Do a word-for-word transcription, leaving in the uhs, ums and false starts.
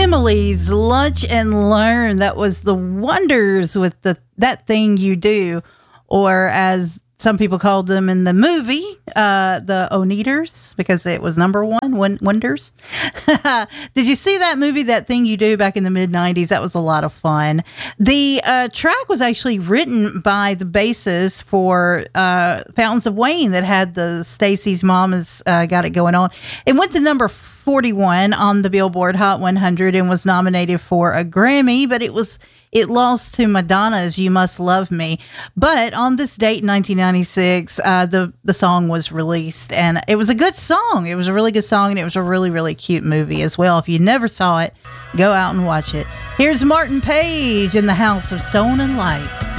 Emily's Lunch and Learn. That was the Wonders with the That Thing You Do, or as some people called them in the movie, uh, the Oneaters, because it was number one, Won- Wonders. Did you see that movie, That Thing You Do, back in the mid nineties? That was a lot of fun. The uh, track was actually written by the bassist for uh, Fountains of Wayne that had the Stacy's Mom Has uh, Got It Going On. It went to number forty-one on the Billboard Hot one hundred and was nominated for a Grammy, but it was it lost to Madonna's You Must Love Me. But on this date in nineteen ninety-six, uh, the, the song was released, and it was a good song. It was a really good song, and it was a really, really cute movie as well. If you never saw it, go out and watch it. Here's Martin Page in the House of Stone and Light.